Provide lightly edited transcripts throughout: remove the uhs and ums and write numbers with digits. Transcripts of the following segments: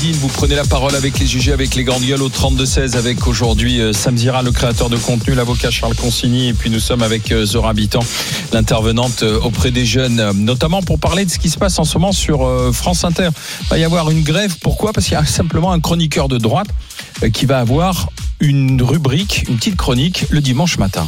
magazine. Vous prenez la parole avec les GG, avec les grandes gueules au 32-16, avec aujourd'hui Sam Zira, le créateur de contenu, l'avocat Charles Consigny, et puis nous sommes avec Zora Habitant, l'intervenante auprès des jeunes, notamment pour parler de ce qui se passe en ce moment sur France Inter. Il va y avoir une grève. Pourquoi ? Parce qu'il y a simplement un chroniqueur de droite qui va avoir une rubrique, une petite chronique le dimanche matin.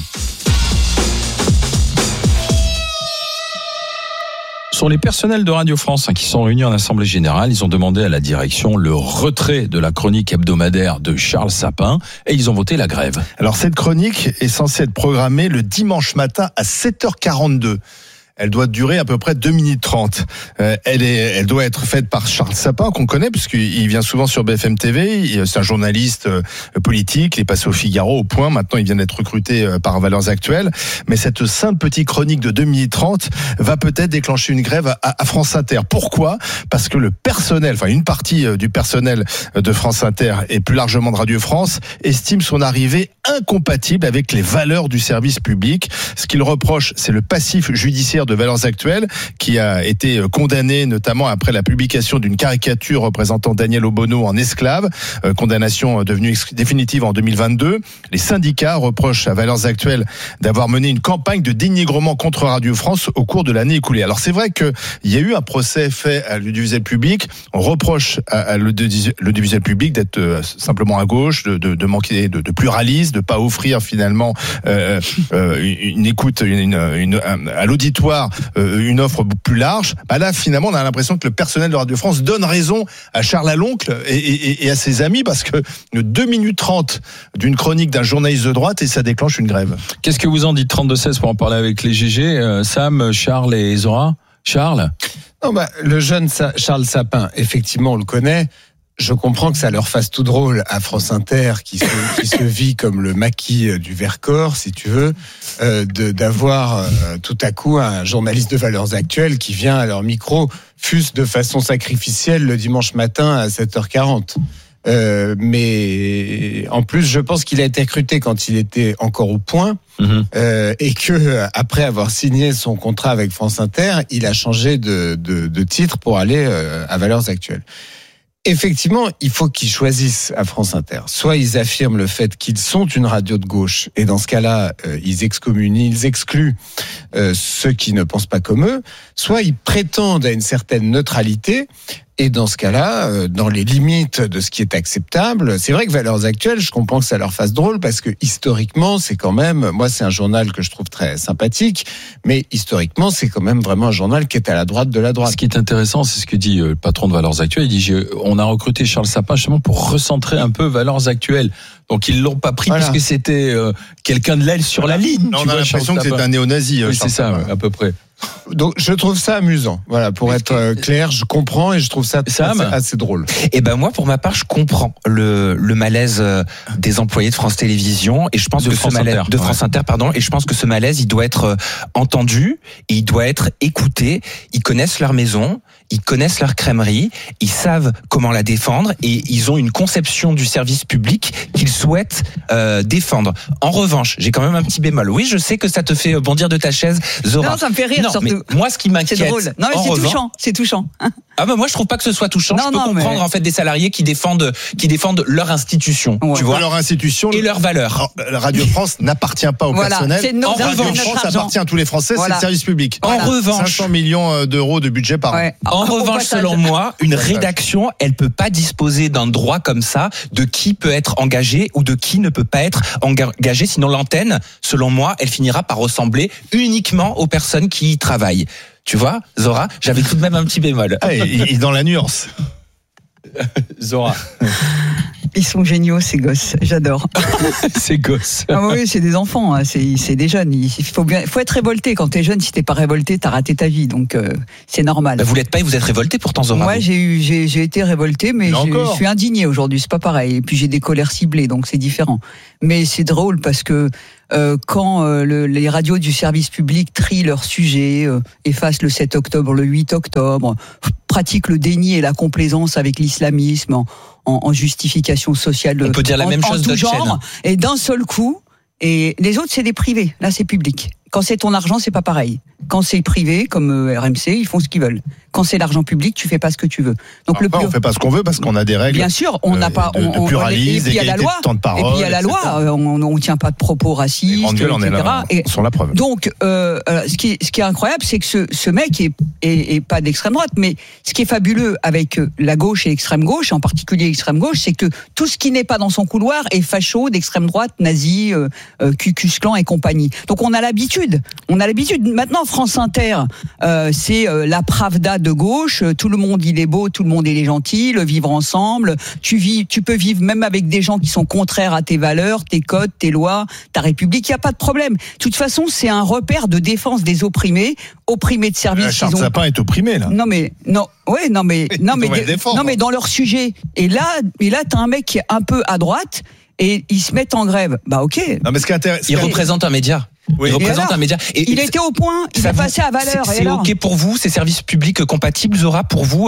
Ce sont les personnels de Radio France qui sont réunis en Assemblée Générale. Ils ont demandé à la direction le retrait de la chronique hebdomadaire de Charles Sapin et ils ont voté la grève. Alors cette chronique est censée être programmée le dimanche matin à 7h42. Elle doit durer à peu près 2 minutes 30. Elle doit être faite par Charles Sapin, qu'on connaît, puisqu'il vient souvent sur BFM TV. C'est un journaliste politique. Il est passé au Figaro, au Point. Maintenant, il vient d'être recruté par Valeurs Actuelles. Mais cette simple petite chronique de 2 minutes 30 va peut-être déclencher une grève à France Inter. Pourquoi ? Parce que le personnel, enfin une partie du personnel de France Inter et plus largement de Radio France, estime son arrivée incompatible avec les valeurs du service public. Ce qu'il reproche, c'est le passif judiciaire de Valeurs Actuelles, qui a été condamné notamment après la publication d'une caricature représentant Daniel Obono en esclave, condamnation devenue définitive en 2022. Les syndicats reprochent à Valeurs Actuelles d'avoir mené une campagne de dénigrement contre Radio France au cours de l'année écoulée. Alors c'est vrai qu'il y a eu un procès fait à l'audiovisuel public. On reproche à l'audiovisuel public d'être simplement à gauche, de manquer de pluralisme, de pas offrir finalement une écoute à l'auditoire, une offre plus large. Là, finalement, on a l'impression que le personnel de Radio France donne raison à Charles Aloncle et à ses amis, parce que 2 minutes 30 d'une chronique d'un journaliste de droite et ça déclenche une grève. Qu'est-ce que vous en dites 32-16 pour en parler avec les GG, Sam, Charles et Zora ? Charles ? Non, le jeune Charles Sapin, effectivement, on le connaît. Je comprends que ça leur fasse tout drôle à France Inter, qui se vit comme le maquis du Vercors, si tu veux, d'avoir tout à coup un journaliste de Valeurs Actuelles qui vient à leur micro, fût-ce de façon sacrificielle, le dimanche matin à 7h40. Mais en plus, je pense qu'il a été recruté quand il était encore au Point, et que après avoir signé son contrat avec France Inter, il a changé de titre pour aller à Valeurs Actuelles. Effectivement, il faut qu'ils choisissent à France Inter. Soit ils affirment le fait qu'ils sont une radio de gauche, et dans ce cas-là, ils excluent ceux qui ne pensent pas comme eux, soit ils prétendent à une certaine neutralité, et dans ce cas-là, dans les limites de ce qui est acceptable. C'est vrai que Valeurs Actuelles, je comprends que ça leur fasse drôle, parce que historiquement, c'est quand même, moi c'est un journal que je trouve très sympathique, mais historiquement, c'est quand même vraiment un journal qui est à la droite de la droite. Ce qui est intéressant, c'est ce que dit le patron de Valeurs Actuelles. Il dit, on a recruté Charles Sapin justement pour recentrer un peu Valeurs Actuelles. Donc ils l'ont pas pris puisque c'était quelqu'un de l'aile sur la ligne. Non, on a l'impression que c'est un néo-nazi. Oui, c'est ça, à peu près. Donc je trouve ça amusant. Voilà, pour être clair, je comprends et je trouve ça assez drôle. Et moi, pour ma part, je comprends le malaise des employés de France Télévisions, et je pense que France Inter, et je pense que ce malaise, il doit être entendu et il doit être écouté. Ils connaissent leur maison, ils connaissent leur crèmerie, ils savent comment la défendre, et ils ont une conception du service public qu'ils souhaitent défendre. En revanche, j'ai quand même un petit bémol. Oui, je sais que ça te fait bondir de ta chaise, Zora. Non, ça me fait rire. Non, surtout. mais moi, ce qui m'inquiète, c'est drôle. Non, mais c'est touchant. Moi, je trouve pas que ce soit touchant. Je peux comprendre en fait des salariés qui défendent leur institution, tu vois, leur institution et leurs valeurs. Radio France n'appartient pas au personnel. Radio France appartient à tous les Français. C'est le service public. En revanche, 500 millions d'euros de budget par an. En revanche, selon moi, une rédaction, elle peut pas disposer d'un droit comme ça de qui peut être engagé ou de qui ne peut pas être engagé. Sinon, l'antenne, selon moi, elle finira par ressembler uniquement aux personnes qui y travaillent. Tu vois, Zora, j'avais tout de même un petit bémol. Il est dans la nuance. Zora. Ils sont géniaux, ces gosses. J'adore. Ces gosses. Ah oui, c'est des enfants, hein. C'est des jeunes. Il faut être révolté. Quand t'es jeune, si t'es pas révolté, t'as raté ta vie. Donc, c'est normal. Vous l'êtes pas et vous êtes révolté pourtant, Zora. Moi, j'ai été révolté, mais je suis indigné aujourd'hui. C'est pas pareil. Et puis, j'ai des colères ciblées, donc c'est différent. Mais c'est drôle parce que, quand les radios du service public trient leurs sujets, effacent le 7 octobre, le 8 octobre, pratiquent le déni et la complaisance avec l'islamisme en justification sociale. On peut dire la même chose de d'autres genre, chaînes. et d'un seul coup, et les autres, c'est des privés. Là, c'est public. Quand c'est ton argent, c'est pas pareil. Quand c'est privé, comme RMC, ils font ce qu'ils veulent. Quand c'est l'argent public, tu fais pas ce que tu veux. Donc on fait pas ce qu'on veut parce qu'on a des règles. Bien sûr, on n'a pas, de pluralisme, et puis il y a la loi. Et puis il y a la loi. On tient pas de propos racistes, etc. Et sont la preuve. Donc, ce qui est incroyable, c'est que ce mec est pas d'extrême droite, mais ce qui est fabuleux avec la gauche et l'extrême gauche, en particulier l'extrême gauche, c'est que tout ce qui n'est pas dans son couloir est facho, d'extrême droite, nazi, Ku Klux Klan et compagnie. Donc on a l'habitude. Maintenant, France Inter, c'est la Pravda de gauche. Tout le monde il est beau, tout le monde il est gentil, le vivre ensemble. Tu peux vivre même avec des gens qui sont contraires à tes valeurs, tes codes, tes lois, ta République. Il y a pas de problème. De toute façon, c'est un repère de défense des opprimés de service. Charles Sapin est opprimé là. Non mais dans leur sujet. Et là, t'as un mec qui est un peu à droite et ils se mettent en grève. Bah ok. Non mais ce qui est intéressant, il représente un média. Oui. Il représente un média. Et il était au point, il est passé à valeur. C'est ok pour vous, ces services publics compatibles, Zora, pour vous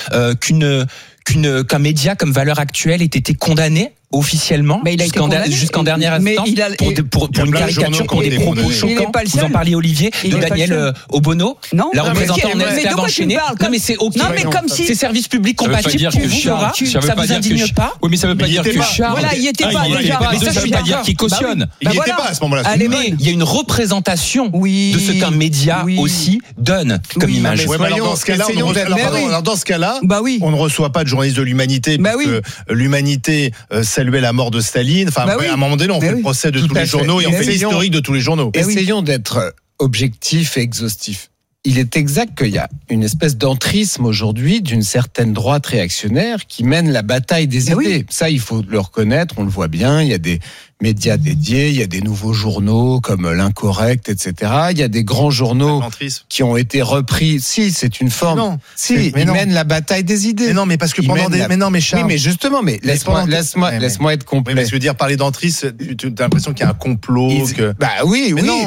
qu'un média comme Valeurs Actuelles ait été condamné officiellement jusqu'en dernière instance pour une caricature, pour des propos choquants. Vous en parliez, Olivier, de Daniel Obono, la représentante en expert enchaîné. Non mais c'est ok. Non mais comme si ces services publics compatibles pour vous, Zora, ça vous indigne pas? Oui, mais ça veut pas dire que Charles. Voilà, il était pas. Ça veut pas dire qu'il cautionne. Il n'y était pas à ce moment-là. Mais il y a une représentation de ce qu'un média aussi donne comme image. Alors dans ce cas-là, on ne reçoit pas de journalistes de l'Humanité parce que l'Humanité saluait la mort de Staline. Enfin, à un moment donné, on fait le procès de tous les journaux et on fait l'historique de tous les journaux. Essayons d'être objectifs et exhaustifs. Il est exact qu'il y a une espèce d'entrisme aujourd'hui d'une certaine droite réactionnaire qui mène la bataille des idées. Ça, il faut le reconnaître, on le voit bien. Il y a des médias dédiés, il y a des nouveaux journaux comme l'Incorrect, etc. Il y a des grands journaux qui ont été repris. Si, c'est une forme. Ils mènent la bataille des idées. Mais non, mais parce que pendant des... Mais non, mais Charles... Oui, mais justement, laisse-moi être complet. Mais je veux dire, parler d'entrisme, tu as l'impression qu'il y a un complot, Bah oui, mais non.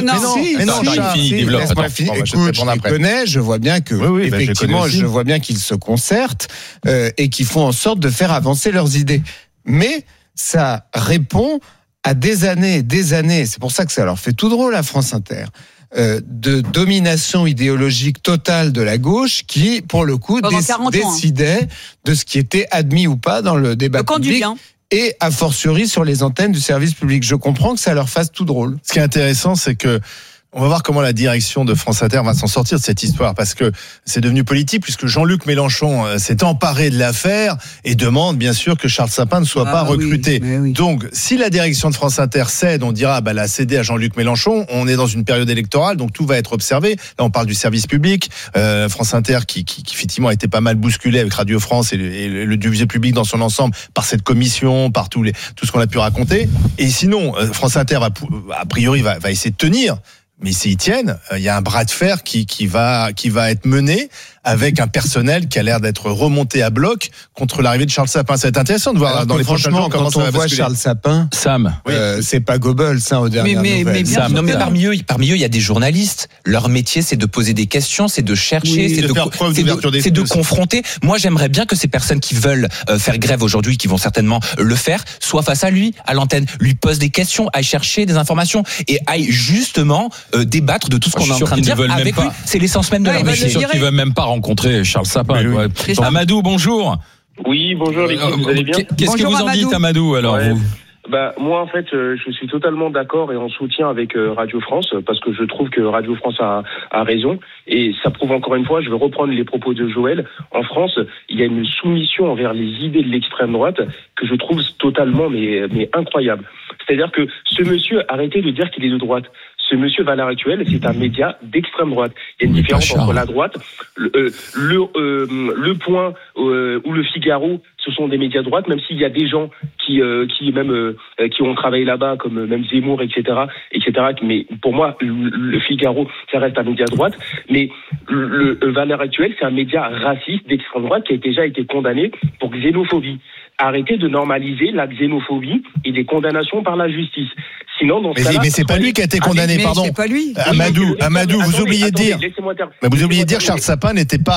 Laisse-moi finir. Écoute, je les connais, je vois bien que, effectivement, je vois bien qu'ils se concertent et qu'ils font en sorte de faire avancer leurs idées. Mais ça répond à des années, c'est pour ça que ça leur fait tout drôle à France Inter, de domination idéologique totale de la gauche qui, pour le coup, décidait de ce qui était admis ou pas dans le débat public. Et a fortiori sur les antennes du service public. Je comprends que ça leur fasse tout drôle. Ce qui est intéressant, c'est que on va voir comment la direction de France Inter va s'en sortir de cette histoire, parce que c'est devenu politique, puisque Jean-Luc Mélenchon s'est emparé de l'affaire et demande bien sûr que Charles Sapin ne soit pas recruté. Donc, si la direction de France Inter cède, on dira elle a cédé à Jean-Luc Mélenchon. On est dans une période électorale, donc tout va être observé. Là, on parle du service public. France Inter qui effectivement a été pas mal bousculé avec Radio France et le divisé public dans son ensemble par cette commission, par tout ce qu'on a pu raconter. Et sinon, France Inter a priori va essayer de tenir. Mais s'ils tiennent, il y a un bras de fer qui va être mené avec un personnel qui a l'air d'être remonté à bloc contre l'arrivée de Charles Sapin. Ça va être intéressant de voir dans les prochains jours comment ça va basculer. Quand on voit Charles Sapin, Sam, c'est pas Goebbels aux dernières nouvelles. Mais parmi eux, il y a des journalistes. Leur métier, c'est de poser des questions, c'est de chercher, c'est de confronter. Moi, j'aimerais bien que ces personnes qui veulent faire grève aujourd'hui, qui vont certainement le faire, soient face à lui, à l'antenne, lui posent des questions, aillent chercher des informations et aillent justement débattre de tout ce qu'on est en train de dire avec lui. C'est l'essence même de leur métier. Je suis sûr qu'ils veulent même pas rencontrer Charles Sapin. Amadou, bonjour. Oui, bonjour l'équipe, vous allez bien? Qu'est-ce que vous en dites, Amadou, alors vous? Moi, en fait, je suis totalement d'accord et en soutien avec Radio France, parce que je trouve que Radio France a raison. Et ça prouve encore une fois, je vais reprendre les propos de Joël. En France, il y a une soumission envers les idées de l'extrême droite que je trouve totalement mais incroyable. C'est-à-dire que ce monsieur, arrêtez de dire qu'il est de droite. Ce monsieur Valeurs Actuelles, c'est un média d'extrême droite. Il y a une différence entre la droite, le Point ou le Figaro, ce sont des médias de droite, même s'il y a des gens qui ont travaillé là-bas, comme même Zemmour, etc. Mais pour moi, le Figaro, ça reste un média de droite. Mais le Valeurs Actuelles, c'est un média raciste d'extrême droite qui a déjà été condamné pour xénophobie. Arrêtez de normaliser la xénophobie et des condamnations par la justice. Sinon, dans ce cas-là, mais c'est pas lui qui a été condamné, pardon. C'est pas lui. Amadou, vous oubliez de dire. Mais vous oubliez de dire Charles Sapin n'était pas